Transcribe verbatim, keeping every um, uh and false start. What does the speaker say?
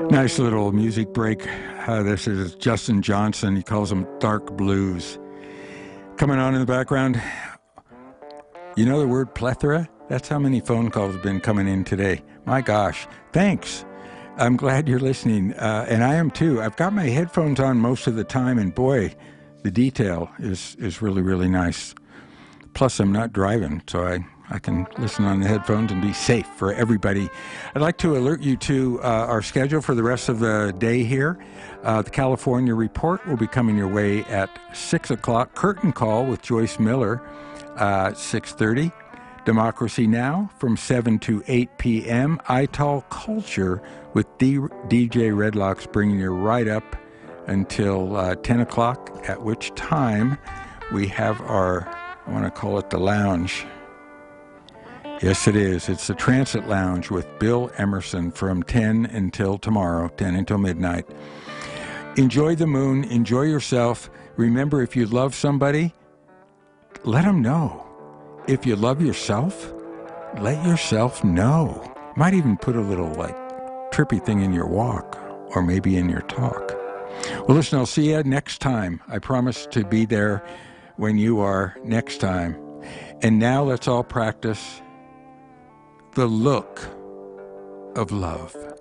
Nice little music break. Uh, this is Justin Johnson. He calls them dark blues. Coming on in the background, you know the word plethora? That's how many phone calls have been coming in today. My gosh, thanks. I'm glad you're listening, uh, and I am too. I've got my headphones on most of the time, and boy, the detail is, is really, really nice. Plus, I'm not driving, so I, I can listen on the headphones and be safe for everybody. I'd like to alert you to uh, our schedule for the rest of the day here. Uh, the California Report will be coming your way at six o'clock. Curtain Call with Joyce Miller, uh, six thirty. Democracy Now! From seven to eight p.m. I T A L Culture with D- DJ Redlocks bringing you right up until uh, ten o'clock, at which time we have our, I want to call it the lounge. Yes, it is. It's the Transit Lounge with Bill Emerson from ten until tomorrow, ten until midnight. Enjoy the moon. Enjoy yourself. Remember, if you love somebody, let them know. If you love yourself, let yourself know. Might even put a little, like, trippy thing in your walk or maybe in your talk. Well, listen, I'll see you next time. I promise to be there when you are next time. And now let's all practice the look of love.